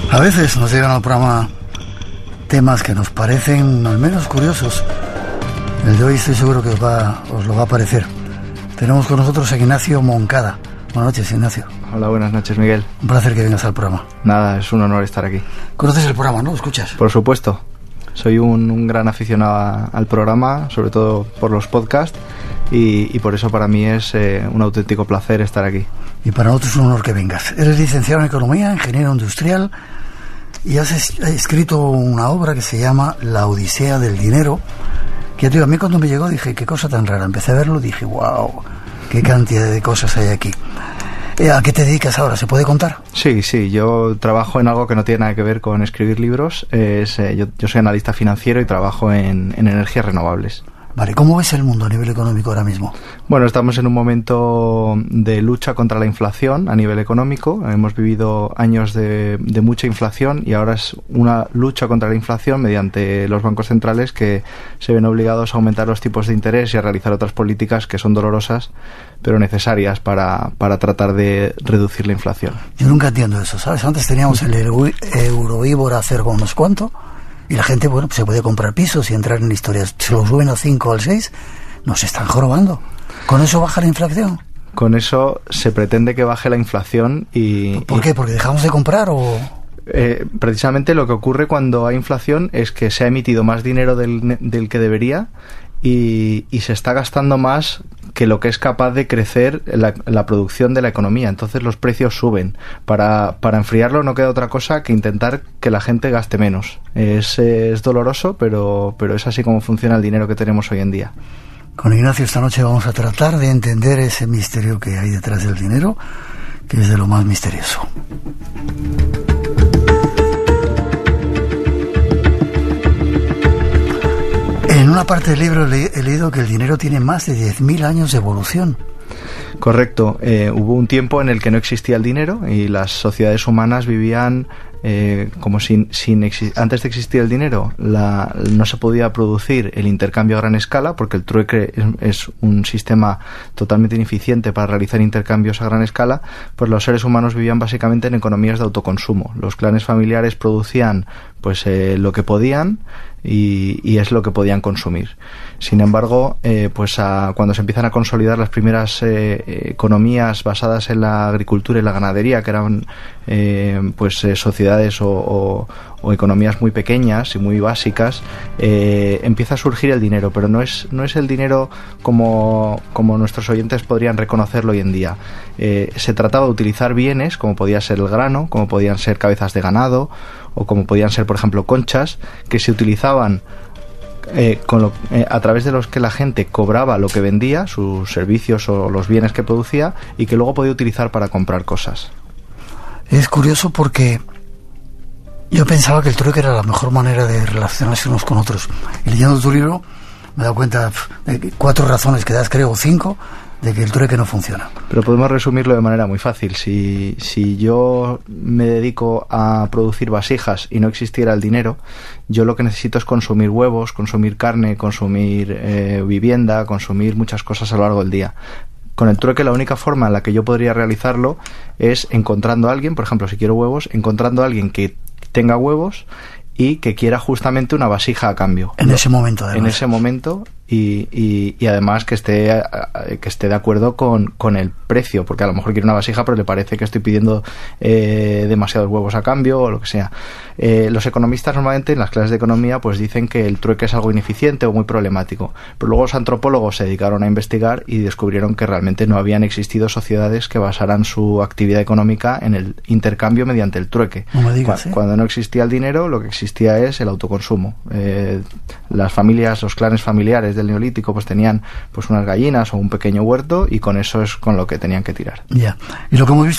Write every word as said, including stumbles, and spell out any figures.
A veces nos llegan al programa temas que nos parecen al menos curiosos. El de hoy estoy seguro que os, va, os lo va a parecer. Tenemos con nosotros a Ignacio Moncada. Buenas noches, Ignacio. Hola, buenas noches, Miguel. Un placer que vengas al programa. Nada, es un honor estar aquí. ¿Conoces el programa, no? ¿Lo escuchas? Por supuesto. Soy un, un gran aficionado a, al programa, sobre todo por los podcasts, y, y por eso para mí es eh, un auténtico placer estar aquí. Y para nosotros es un honor que vengas. Eres licenciado en Economía, ingeniero industrial, y has es, escrito una obra que se llama La Odisea del Dinero, que tío, a mí cuando me llegó dije, qué cosa tan rara. Empecé a verlo y dije, wow, qué cantidad de cosas hay aquí. ¿A qué te dedicas ahora? ¿Se puede contar? Sí, sí, yo trabajo en algo que no tiene nada que ver con escribir libros. Es, eh, yo, yo soy analista financiero y trabajo en, en energías renovables. Vale, ¿cómo ves el mundo a nivel económico ahora mismo? Bueno, estamos en un momento de lucha contra la inflación a nivel económico. Hemos vivido años de, de mucha inflación y ahora es una lucha contra la inflación mediante los bancos centrales que se ven obligados a aumentar los tipos de interés y a realizar otras políticas que son dolorosas pero necesarias para, para tratar de reducir la inflación. Yo nunca entiendo eso, ¿sabes? Antes teníamos el Euribor a cero con unos cuantos y la gente, bueno, pues se puede comprar pisos y entrar en historias. Se lo suben a cinco o al seis, nos están jorobando. ¿Con eso baja la inflación? Con eso se pretende que baje la inflación y... ¿Por qué? ¿Porque dejamos de comprar o...? Eh, precisamente lo que ocurre cuando hay inflación es que se ha emitido más dinero del, del que debería y, y se está gastando más que lo que es capaz de crecer la, la producción de la economía. Entonces los precios suben. Para, para enfriarlo no queda otra cosa que intentar que la gente gaste menos. Es, es doloroso, pero, pero es así como funciona el dinero que tenemos hoy en día. Con Ignacio esta noche vamos a tratar de entender ese misterio que hay detrás del dinero, que es de lo más misterioso. En una parte del libro le, he leído que el dinero tiene más de diez mil años de evolución. Correcto. Eh, hubo un tiempo en el que no existía el dinero y las sociedades humanas vivían eh, como sin, sin exi- antes de existir el dinero. La, no se podía producir el intercambio a gran escala porque el trueque es, es un sistema totalmente ineficiente para realizar intercambios a gran escala. Pues los seres humanos vivían básicamente en economías de autoconsumo. Los clanes familiares producían pues eh, lo que podían y, y es lo que podían consumir. Sin embargo, eh, pues a, cuando se empiezan a consolidar las primeras eh, economías basadas en la agricultura y la ganadería, que eran eh, pues eh, sociedades o, o, o economías muy pequeñas y muy básicas, eh, empieza a surgir el dinero, pero no es no es el dinero como, como nuestros oyentes podrían reconocerlo hoy en día. Eh, se trataba de utilizar bienes como podía ser el grano, como podían ser cabezas de ganado o como podían ser, por ejemplo, conchas, que se utilizaban Eh, con lo, eh, a través de los que la gente cobraba lo que vendía, sus servicios o los bienes que producía, y que luego podía utilizar para comprar cosas. Es curioso porque yo pensaba que el trueque era la mejor manera de relacionarse unos con otros. Y leyendo tu libro me he dado cuenta de cuatro razones que das, creo, cinco, de que el trueque no funciona. Pero podemos resumirlo de manera muy fácil. Si, si yo me dedico a producir vasijas y no existiera el dinero, yo lo que necesito es consumir huevos, consumir carne, consumir eh, vivienda, consumir muchas cosas a lo largo del día. Con el trueque la única forma en la que yo podría realizarlo es encontrando a alguien, por ejemplo, si quiero huevos, encontrando a alguien que tenga huevos y que quiera justamente una vasija a cambio. En ese momento, además. En ese momento y, y, y además que esté que esté de acuerdo con, con el precio, porque a lo mejor quiere una vasija pero le parece que estoy pidiendo eh, demasiados huevos a cambio o lo que sea. Eh, los economistas normalmente en las clases de economía pues dicen que el trueque es algo ineficiente o muy problemático, pero luego los antropólogos se dedicaron a investigar y descubrieron que realmente no habían existido sociedades que basaran su actividad económica en el intercambio mediante el trueque. No me digas, ¿eh? Cuando no existía el dinero, lo que existía es el autoconsumo. Eh, las familias, los clanes familiares del Neolítico pues tenían pues unas gallinas o un pequeño huerto y con eso es con lo que tenían que tirar. Ya. Y lo que hemos visto